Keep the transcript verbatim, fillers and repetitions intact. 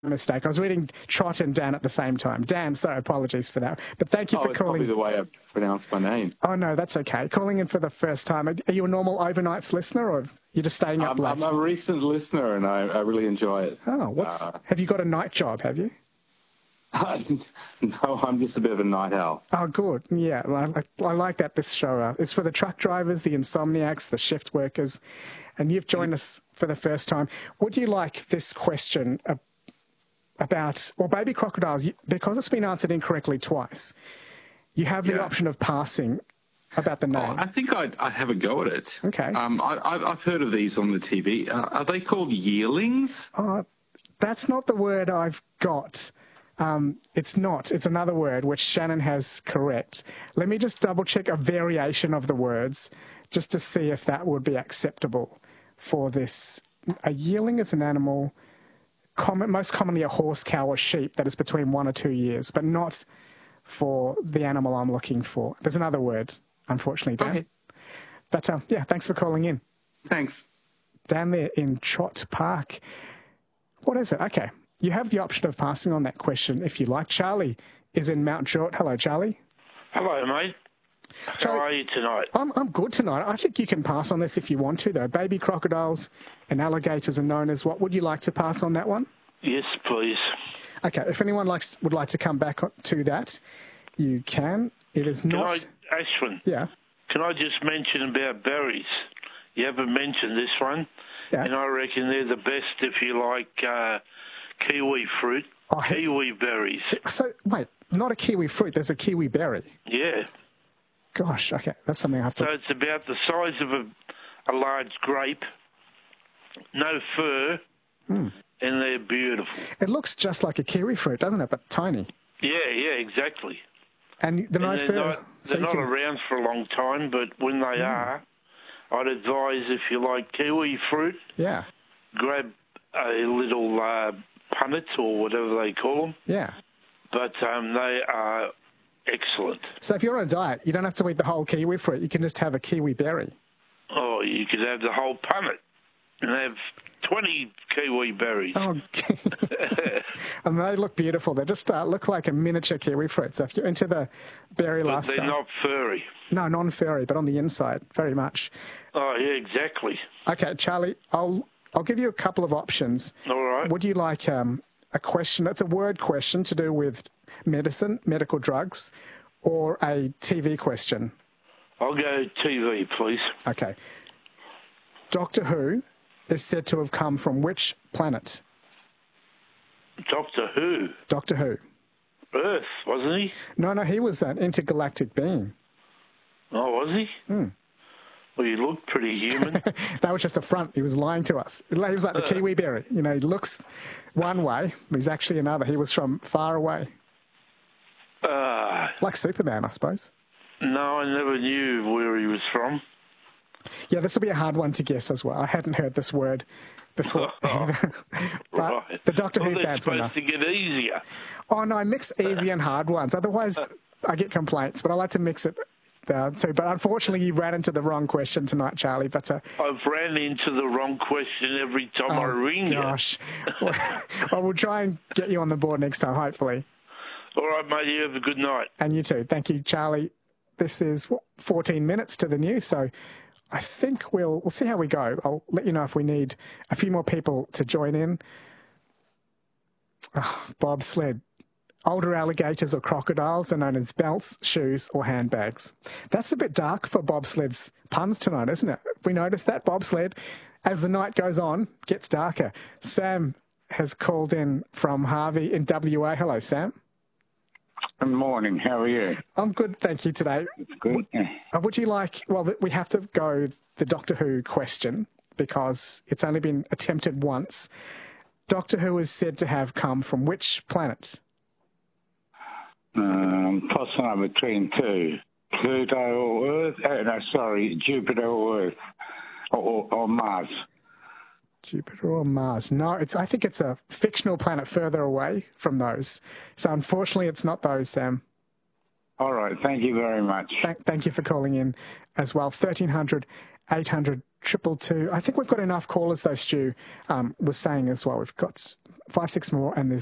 mistake. I was reading Trot and Dan at the same time. Dan, so apologies for that. But thank you oh, for it's calling. Probably the way I pronounce my name. Oh, no, that's okay. Calling in for the first time. Are you a normal overnights listener or you're just staying up I'm, late? I'm a recent listener and I, I really enjoy it. Oh, what's, uh, have you got a night job, have you? No, I'm just a bit of a night owl. Oh, good. Yeah, I like, I like that this show uh, is for the truck drivers, the insomniacs, the shift workers, and you've joined us for the first time. Would you like this question uh, about, well, baby crocodiles, because it's been answered incorrectly twice, you have the Yeah. option of passing about the name. Oh, I think I'd, I'd have a go at it. Okay. Um, I, I've I've heard of these on the T V. Uh, are they called yearlings? Oh, that's not the word I've got. Um, it's not. It's another word, which Shannon has correct. Let me just double-check a variation of the words just to see if that would be acceptable for this. A yearling is an animal, common, most commonly a horse, cow, or sheep that is between one or two years, but not for the animal I'm looking for. There's another word, unfortunately, Dan. Okay. But, um, yeah, thanks for calling in. Thanks. Down there in Trot Park. What is it? Okay. You have the option of passing on that question if you like. Charlie is in Mount Druitt. Hello, Charlie. Hello, mate. Charlie, How are you tonight? I'm, I'm good tonight. I think you can pass on this if you want to, though. Baby crocodiles and alligators are known as what? Would you like to pass on that one? Yes, please. Okay. If anyone likes would like to come back to that, you can. It is Can not... I, Ashwin, Yeah. can I just mention about berries? You haven't mentioned this one, Yeah. and I reckon they're the best if you like uh, kiwi fruit, Oh, he- kiwi berries. So, wait, not a kiwi fruit. There's a kiwi berry. Yeah. Gosh, okay. That's something I have to... So it's about the size of a, a large grape, no fur, Hmm. and they're beautiful. It looks just like a kiwi fruit, doesn't it? But tiny. Yeah, yeah, exactly. And the no And they're fur... not, so they're you not can- around for a long time, but when they are, I'd advise if you like kiwi fruit, Yeah. grab a little uh, punnet or whatever they call them, Yeah. but um, they are excellent. So if you're on a diet, you don't have to eat the whole kiwi fruit. You can just have a kiwi berry. Oh, you could have the whole punnet and have twenty kiwi berries. Oh, and they look beautiful. They just uh, look like a miniature kiwi fruit. So if you're into the berry But lifestyle, they're not furry. no, non-furry, but on the inside, very much. Oh, yeah, exactly. Okay, Charlie, I'll I'll give you a couple of options. All right. Would you like um, a question? It's a word question to do with medicine, medical drugs, or a T V question? I'll go T V, please. Okay. Doctor Who is said to have come from which planet? Doctor Who. Doctor Who. Earth, wasn't he? No, no, he was an intergalactic being. Oh, was he? Hmm. Well, he looked pretty human. That was just a front. He was lying to us. He was like the kiwi berry. You know, he looks one way, but he's actually another. He was from far away. uh, Like Superman, I suppose. no, I never knew where he was from. Yeah, this will be a hard one to guess as well. I hadn't heard this word before. but Right. the Doctor well, Who they're fans will know. supposed to get easier. Oh, no, I mix easy and hard ones. Otherwise, I get complaints, but I like to mix it uh, too. But unfortunately, you ran into the wrong question tonight, Charlie. But uh, I've ran into the wrong question every time I ring gosh. well, well, we'll try and get you on the board next time, hopefully. you. All right, mate, you have a good night. And you too. Thank you, Charlie. This is what, fourteen minutes to the news, so I think we'll we'll see how we go. I'll let you know if we need a few more people to join in. Oh, bobsled. Older alligators or crocodiles are known as belts, shoes, or handbags. That's a bit dark for bobsled's puns tonight, isn't it? We noticed that bobsled, as the night goes on, gets darker. Sam has called in from Harvey in W A. Hello, Sam. Good morning. How are you? I'm good, thank you, today. Good. Uh, would you like, well, we have to go the Doctor Who question because it's only been attempted once. Doctor Who is said to have come from which planet? Um, tossing up between two. Pluto or Earth? Oh, no, sorry, Jupiter or Earth. Or, or, or Mars. Jupiter or Mars? No, it's. I think it's a fictional planet further away from those. So unfortunately, it's not those, Sam. All right. Thank you very much. Thank, thank you for calling in as well. thirteen hundred, eight hundred, triple two. I think we've got enough callers though, Stu um, was saying as well. We've got five, six more and there's